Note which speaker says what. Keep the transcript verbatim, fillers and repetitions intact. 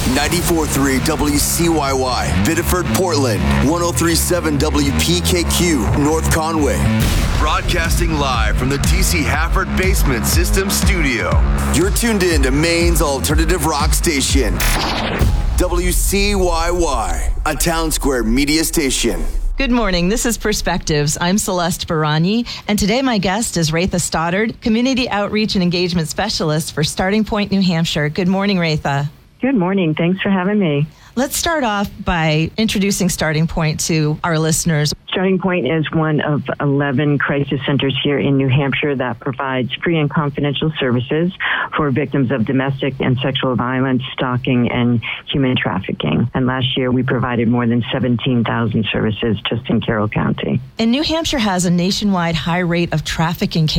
Speaker 1: ninety-four point three W C Y Y, Biddeford, Portland, one oh three point seven W P K Q, North Conway. Broadcasting live from the T C Hafford Basement System Studio. You're tuned in to Maine's alternative rock station, W C Y Y, a Town Square media station.
Speaker 2: Good morning. This is Perspectives. I'm Celeste Barani, and today my guest is Raitha Stoddard, Community Outreach and Engagement Specialist for Starting Point, New Hampshire. Good morning, Raitha.
Speaker 3: Good morning. Thanks for having me.
Speaker 2: Let's start off by introducing Starting Point to our listeners.
Speaker 3: Starting Point is one of eleven crisis centers here in New Hampshire that provides free and confidential services for victims of domestic and sexual violence, stalking, and human trafficking. And last year, we provided more than seventeen thousand services just in Carroll County.
Speaker 2: And New Hampshire has a nationwide high rate of trafficking cases.